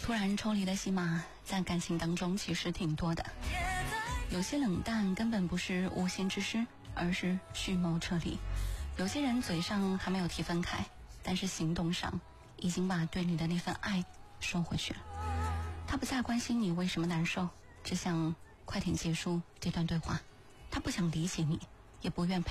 突然抽离的戏码在感情当中其实挺多的，有些冷淡根本不是无心之失，而是蓄谋撤离。有些人嘴上还没有提分开，但是行动上已经把对你的那份爱收回去了。他不再关心你为什么难受，只想快点结束这段对话。他不想理解你，也不愿陪